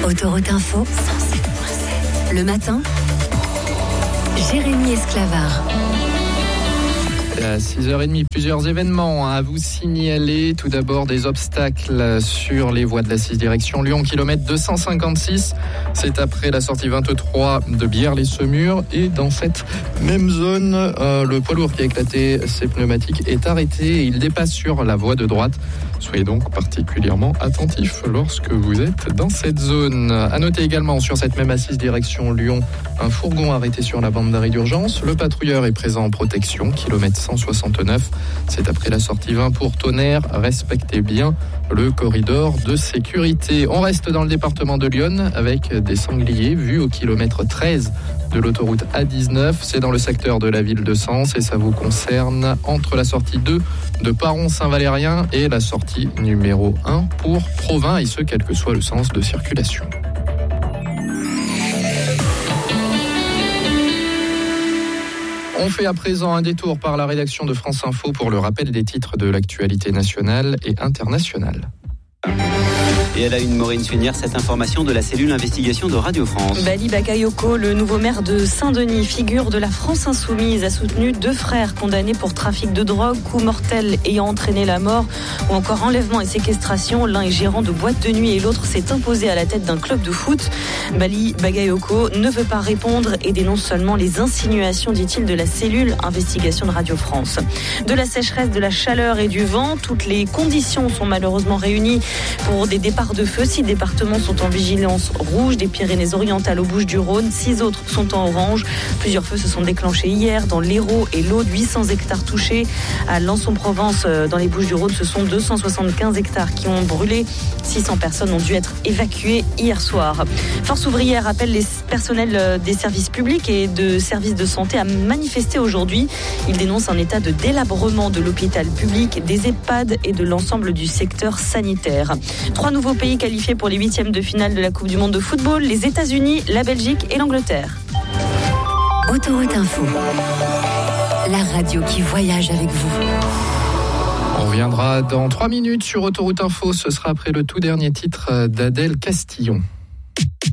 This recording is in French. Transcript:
Autoroute Info, le matin, Jérémy Esclavard. À 6h30, plusieurs événements à vous signaler. Tout d'abord, des obstacles sur les voies de la 6 direction Lyon, kilomètre 256. C'est après la sortie 23 de Bière-les-Semurs. Et dans cette même zone, le poids lourd qui a éclaté ses pneumatiques est arrêté et il dépasse sur la voie de droite. Soyez donc particulièrement attentifs lorsque vous êtes dans cette zone. À noter également sur cette même assise direction Lyon, un fourgon arrêté sur la bande d'arrêt d'urgence. Le patrouilleur est présent en protection, kilomètre 169. C'est après la sortie 20 pour Tonnerre. Respectez bien le corridor de sécurité. On reste dans le département de Lyon avec des sangliers vus au kilomètre 13 de l'autoroute A19. C'est dans le secteur de la ville de Sens et ça vous concerne entre la sortie 2 de Paron-Saint-Valérien et la sortie numéro 1 pour Provins, et ce, quel que soit le sens de circulation. On fait à présent un détour par la rédaction de France Info pour le rappel des titres de l'actualité nationale et internationale. Et elle a une Maureen Suinière, cette information de la cellule investigation de Radio France. Bali Bakayoko, le nouveau maire de Saint-Denis, figure de la France Insoumise, a soutenu 2 frères condamnés pour trafic de drogue, coup mortel ayant entraîné la mort, ou encore enlèvement et séquestration. L'un est gérant de boîte de nuit et l'autre s'est imposé à la tête d'un club de foot. Bali Bakayoko ne veut pas répondre et dénonce seulement les insinuations, dit-il, de la cellule investigation de Radio France. De la sécheresse, de la chaleur et du vent, toutes les conditions sont malheureusement réunies pour des départs de feu. 6 départements sont en vigilance rouge, des Pyrénées-Orientales aux Bouches-du-Rhône. 6 autres sont en orange. Plusieurs feux se sont déclenchés hier dans l'Hérault et l'Aude. 800 hectares touchés. À Lançon-Provence, dans les Bouches-du-Rhône, ce sont 275 hectares qui ont brûlé. 600 personnes ont dû être évacuées hier soir. Force ouvrière appelle les personnels des services publics et de services de santé à manifester aujourd'hui. Ils dénoncent un état de délabrement de l'hôpital public, des EHPAD et de l'ensemble du secteur sanitaire. 3 nouveaux pays qualifiés pour les 8e de finale de la Coupe du Monde de football, les États-Unis, la Belgique et l'Angleterre. Autoroute Info, la radio qui voyage avec vous. On reviendra dans 3 minutes sur Autoroute Info. Ce sera après le tout dernier titre d'Adèle Castillon.